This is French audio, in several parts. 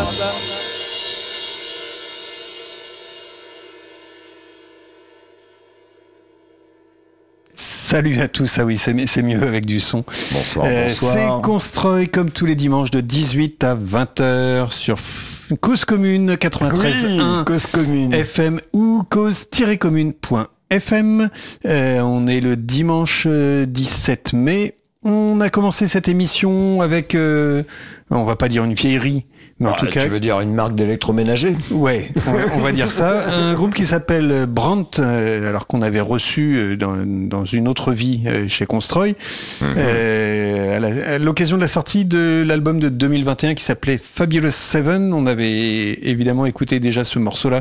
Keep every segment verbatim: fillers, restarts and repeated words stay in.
Salut à tous, ah oui, c'est, c'est mieux avec du son. Bonsoir, euh, bonsoir. C'est Constroy comme tous les dimanches de dix-huit à vingt heures sur Cause Commune quatre-vingt-treize virgule un oui, Cause Commune F M ou cause-commune point F M. Euh, on est le dimanche dix-sept mai. On a commencé cette émission avec, euh, on va pas dire une vieillerie, mais en ah, tout cas... Tu veux dire une marque d'électroménager ? Ouais, on, on va dire ça. Un groupe qui s'appelle Brandt, euh, alors qu'on avait reçu dans, dans une autre vie euh, chez Constroy, mm-hmm. euh, à, la, à l'occasion de la sortie de l'album de deux mille vingt et un qui s'appelait Fabulous Seven. On avait évidemment écouté déjà ce morceau-là,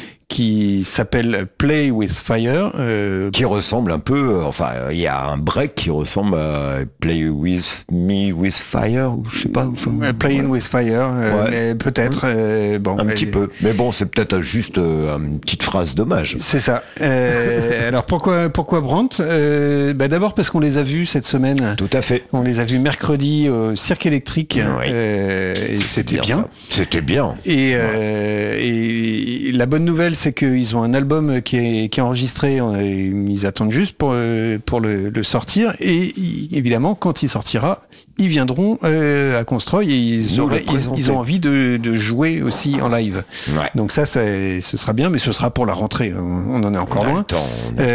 qui s'appelle Play with Fire. Euh, qui ressemble un peu, euh, enfin, il y a un break qui ressemble à Play with Me with Fire, ou je sais pas. Enfin, Playing ouais. with Fire, euh, ouais. mais peut-être. Euh, bon, un mais, petit peu. Mais bon, c'est peut-être juste euh, une petite phrase d'hommage. C'est ça. Euh, alors pourquoi, pourquoi Brandt euh, bah D'abord parce qu'on les a vus cette semaine. Tout à fait. On les a vus mercredi au Cirque Électrique. Oui. Euh, et c'était bien. bien. C'était bien. Et, euh, ouais. et la bonne nouvelle, c'est qu'ils ont un album qui est, qui est enregistré, ils attendent juste pour, pour le, le sortir, et évidemment, quand il sortira, ils viendront euh, à Constroy et ils, auraient, ils, ils ont envie de, de jouer aussi en live. Ouais. Donc ça, ça, ce sera bien, mais ce sera pour la rentrée, on en est encore loin. Temps,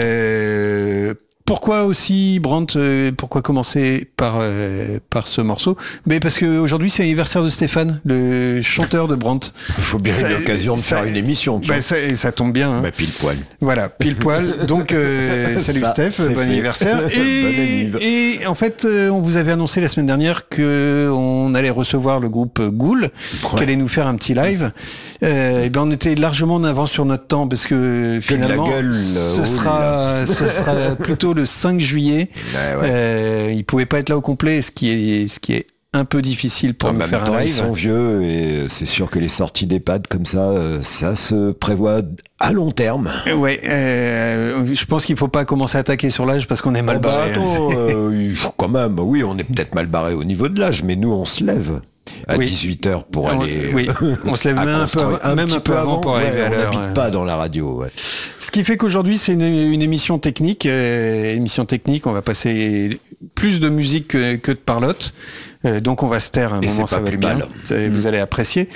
euh, Pourquoi aussi Brandt, euh, pourquoi commencer par euh, par ce morceau ? Mais parce que aujourd'hui c'est l'anniversaire de Stéphane, le chanteur de Brandt. Il faut bien ça, une occasion de ça, faire une émission. Tu bah, ça, ça tombe bien. Hein. Bah, pile poil. Voilà, pile poil. Donc euh, salut ça, Steph, bon fait. anniversaire. Et, bon et en fait, euh, on vous avait annoncé la semaine dernière que on allait recevoir le groupe Ghoul, ouais. qui allait nous faire un petit live. Euh, et ben on était largement en avance sur notre temps parce que finalement, que gueule, ce oh sera ce sera plutôt le cinq juillet. Ouais, ouais. Euh, ils pouvaient pas être là au complet, ce qui est, ce qui est un peu difficile pour en nous même faire temps, un live. Ils sont vieux et c'est sûr que les sorties d'EHPAD comme ça, ça se prévoit à long terme. Ouais, euh, je pense qu'il faut pas commencer à attaquer sur l'âge parce qu'on est mal oh bah barré. Attends, euh, il faut quand même, oui, on est peut-être mal barré au niveau de l'âge, mais nous on se lève. À oui. dix-huit heures pour on, aller. Oui, on se lève même un peu, un même un peu avant, avant pour ouais, arriver à l'heure. On n'habite pas dans la radio. Ouais. Ce qui fait qu'aujourd'hui c'est une, une émission technique. Euh, émission technique, on va passer plus de musique que, que de parlotte. Euh, donc on va se taire un Et moment, c'est ça pas va être mal. bien. Mmh. Vous allez apprécier.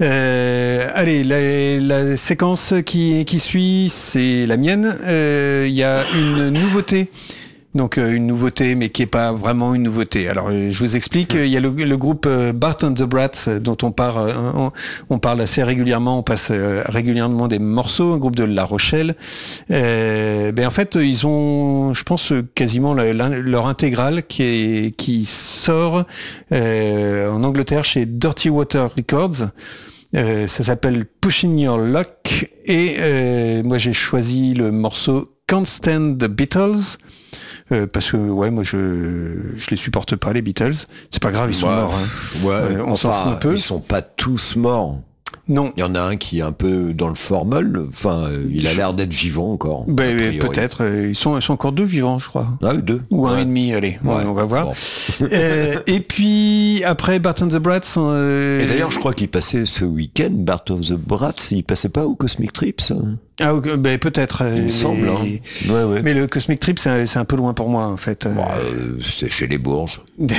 Euh, allez, la, la séquence qui, qui suit, c'est la mienne. Il euh, y a une nouveauté. Donc euh, une nouveauté, mais qui est pas vraiment une nouveauté. Alors euh, je vous explique. Il y a le, le groupe euh, Bart and the Brats dont on parle, euh, on, on parle assez régulièrement. On passe euh, régulièrement des morceaux. Un groupe de La Rochelle. Euh, ben en fait, ils ont, je pense, quasiment la, la, leur intégrale qui est qui sort euh, en Angleterre chez Dirty Water Records. Euh, ça s'appelle Pushing Your Luck et euh, moi j'ai choisi le morceau Can't Stand the Beatles. Euh, parce que ouais moi je je les supporte pas les Beatles, c'est pas grave, ils sont ouais, morts hein. Ouais, euh, on enfin, s'en fout un peu. Ils sont pas tous morts. Non. Il y en a un qui est un peu dans le formol. Enfin, euh, il a l'air d'être vivant encore. Ben, peut-être. Euh, ils sont, ils sont encore deux vivants, je crois. Ah, deux. Ou ouais. un et demi. Allez, ouais. Ouais, on va voir. Bon. euh, et puis après Bart and the Brats. Euh... Et d'ailleurs, je crois qu'il passait ce week-end. Bart of the Brats, il passait pas au Cosmic Trips. Ah, ben peut-être. Il me mais... semble. Hein. Ouais, ouais. Mais le Cosmic Trip, c'est un, c'est un peu loin pour moi, en fait. Bah, euh, c'est chez les Bourges.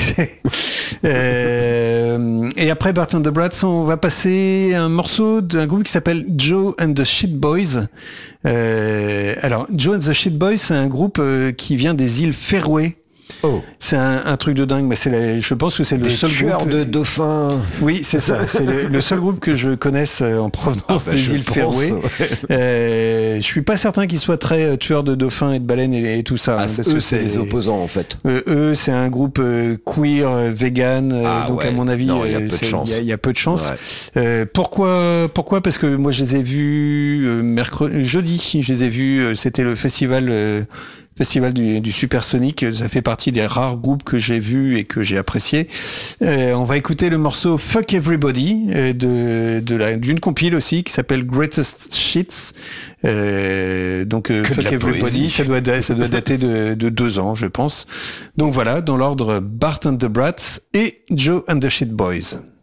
euh, et après Bart and the Brats, on va passer un morceau d'un groupe qui s'appelle Joe and the Shit Boys. Euh, alors, Joe and the Shit Boys, c'est un groupe euh, qui vient des îles Féroé. Oh. C'est un, un truc de dingue, mais c'est la, je pense que c'est le des seul groupe de dauphins. Oui, c'est ça. C'est le, le seul groupe que je connaisse en provenance ah bah des îles Féroé. Ouais. Euh, je suis pas certain qu'ils soient très euh, tueurs de dauphins et de baleines et, et tout ça. Ah, hein, c'est eux, c'est les opposants en fait. Euh, eux, c'est un groupe euh, queer, euh, vegan. Euh, ah, donc ouais. à mon avis, il y a peu de chance. Il y, y a peu de chance. Ouais. Euh, pourquoi Pourquoi Parce que moi, je les ai vus euh, mercredi, jeudi. Je les ai vus. Euh, c'était le festival. Euh, Festival du, du Supersonic, ça fait partie des rares groupes que j'ai vus et que j'ai appréciés. Euh, on va écouter le morceau Fuck Everybody euh, de, de la, d'une compile aussi qui s'appelle Greatest Shits. Euh, donc euh, Fuck Everybody, ça doit, ça doit dater de, de deux ans, je pense. Donc voilà, dans l'ordre Bart and the Brats et Joe and the Shit Boys.